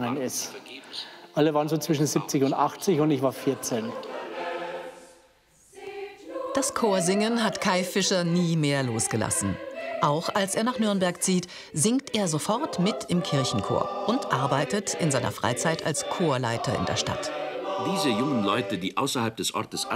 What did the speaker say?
gegangen ist. Alle waren so zwischen 70 und 80 und ich war 14. Das Chorsingen hat Kai Fischer nie mehr losgelassen. Auch als er nach Nürnberg zieht, singt er sofort mit im Kirchenchor und arbeitet in seiner Freizeit als Chorleiter in der Stadt. Diese jungen Leute, die außerhalb des Ortes